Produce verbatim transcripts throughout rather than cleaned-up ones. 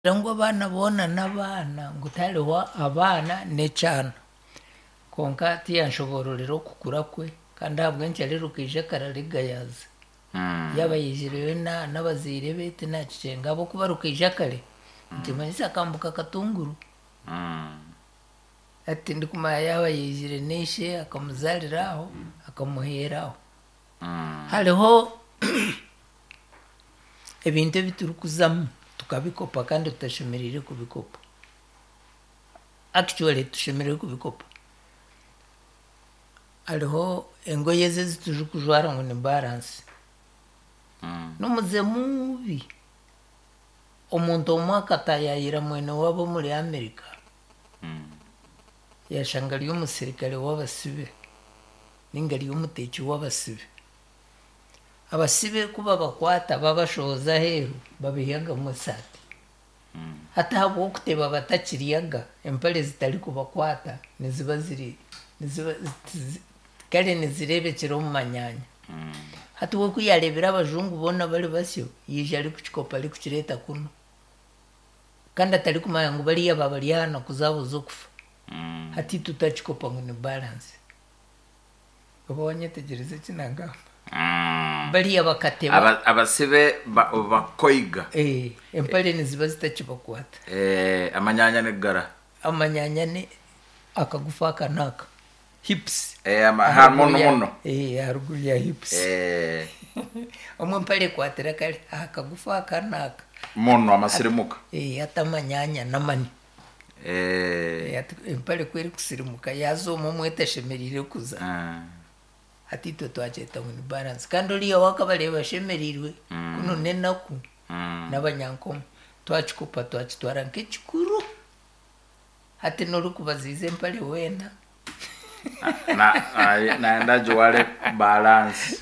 ngo abana bona n'abana ngo utariho abana n'ecana konka tiyanshobororero kukura kwe kandi habwe ncyarero kije kararigayaza yaba yijirewe na n'abazire bete nacicenga abo kuba rukije kare ntimanyisa akambuka katunguru ati ndikuma yaba yijire nishe akamuzaliraho akamuheraho hariho ebintu biturukuzamu tukabikopa kandi tutashemerere kubikopa actually tushemerere kubikopa hariho engoye ze zituje kujwara ngo ni balance n'umuze mubi omuntu omwaka tayayira mwene wabo muri Amerika yashangari y'umusirikare w'abasibe n'ingari y'umuteki w'abasibe abasibe kuba bakwata babashoza heru babiyaga musati hata habo kuteba batakiriyaga empale zitari kubakwata niziba ziri niziba kale nizirebekera mu manyanya hata wo kuyarebera abajungu bona bari basyo yije ari kuchikopa ari kuchireta kuno kandi atari kumanya ngo bari yaba bari hano kuzabo zo kufa hati tutachikopa ngo ni balance ubonye tegereze kinangamba bari abakateba abasibe bakoiga eh empale niziba zitachibakwata eh amanyanya negara amanyanya ne akagufa kanaka hips eh ama mono mono eh haruguru ya hips eh omwe mpale kwatira kale akagufa kanaka mono amasirimuka eh atamanyanya namani eh empale kweri kusirimuka yazo momwete shemerire kuza ah ati to twacheta mu balance kandi liyo wakabaleba shemerirwe kuno nenaku n'abanyankomo twachikupa twachitwara nk'ekikuru ati norukubazize empale wena na na ndaje wale balance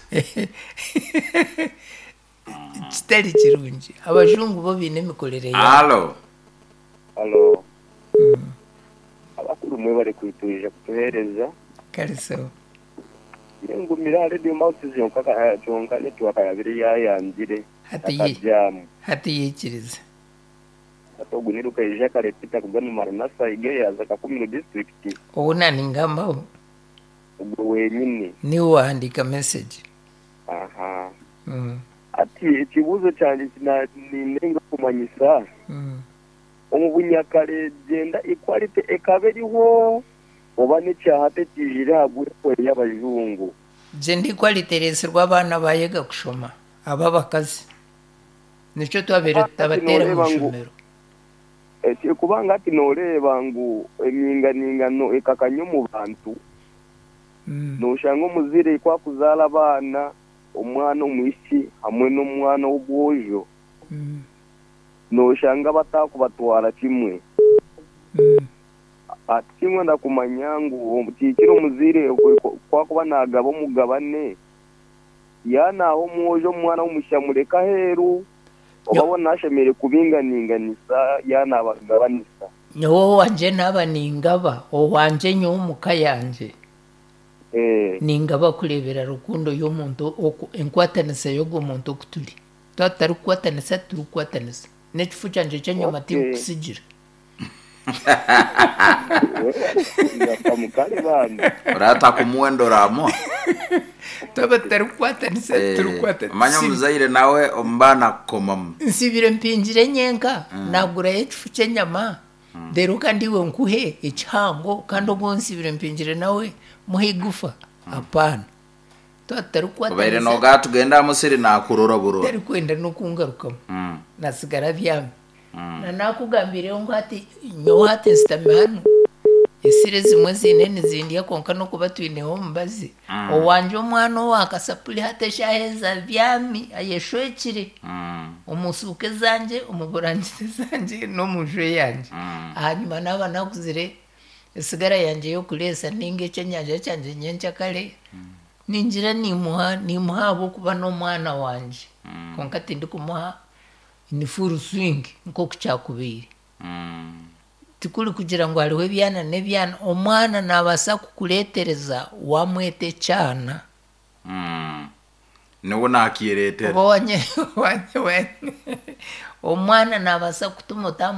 kitari kirungi abajungu bo bine mikolere ya halo halo abakuru mwe bari kwituje kutuhereza kariso ngumira radio mouth zonka ka zonka ne tuwaka yabiri yayandire hati hati yikiriza atoguniruka ije kare pita kugana maranasa ige yaza ka kumino district ubona ningamba ubwo wenyine ni wandika message aha mm ati ikibuzo cyane kina ninenga kumanyisa mm umubunyakare genda equality ekaberiho obane cyahate kijira gure ko y'abajungu je ndi quality resirwa abana bayega kushoma aba bakazi nico twabere tabatera mu shumero ese kubanga ati noreba ngo eminganingano ekakanyo mu bantu no shango muzire kwa kuzala abana umwana umwishi hamwe n'umwana w'ubwojo no shanga batakubatwara kimwe ati kimwe ndakumanyangu tikiro muzire kwa kuba nagabo mugabane yana aho mwojo mwana w'umushamureka heru obabona ashemere kubinganinganisa yana abagabanisa nyowo wanje nabaningaba o wanje nyumuka yanje eh ningaba kurebera rukundo y'omuntu oku enkwatanisa yogo muntu kutuli tatari kwatanisa turi kwatanisa nechifu canje cyanyuma ti kusigira yakamukale bana urata kumwendo ramo tabatari kwatanisa turi kwatanisa manyo muzaire nawe ombana komam nsibire mpinjire nyenka nagura echifu cyanyama deruka ndiwe nkuhe ichango kandi obunsibire mpinjire nawe muhigufa apana tatari kwatanisa baire no gato genda musiri nakurora buroro tari kwenda no kungaruka mm nasigara byame na nakugambire ngo ati nyo hate stamanu esire zimwe zinene zindiya konka no kuba twineho mbazi owanje omwana wakasapuli hate shaheza byami ayeshwekire umusuke zanje umuburangize zanje no mujwe yanje hanyuma naba nakuzire esigara yanje yo kulesa ninge cyanyanje cyanje nyencha kale ninjira nimuha nimuhabo kuba no mwana wanje konka tindi kumuha ni full swing nko kucyakubiri mm tikuri kugira ngo hariwe byana nebyana omwana nabasa kukuletereza wamwete cyana mm niwe nakiretera ubonye omwana nabasa kutuma utamu